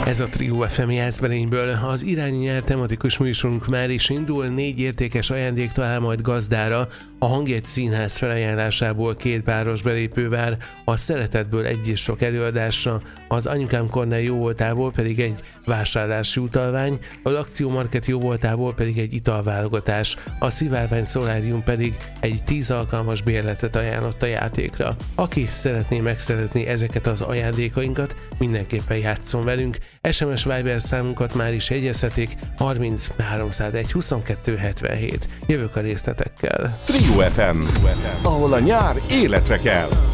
Ez a Trio FM Jászberényből. Az Irányi nyár tematikus műsorunk már is indul, 4 értékes ajándék talál majd gazdára. A Hangjegy Színház felajánlásából 2 páros belépő vár, a Szeretetből egy és sok előadásra, az Anyukám Kornél jóvoltából pedig egy vásárlási utalvány, az Akciómarket jóvoltából pedig egy italválogatás, a Szivárvány Szolárium pedig egy 10 alkalmas bérletet ajánlott a játékra. Aki szeretné megszeretni ezeket az ajándékainkat, mindenképpen játsszon velünk. SMS Viber számunkat már is jegyezhetik, 30 301 22 77. Jövök a részletekkel. Trio FM, ahol a nyár életre kell.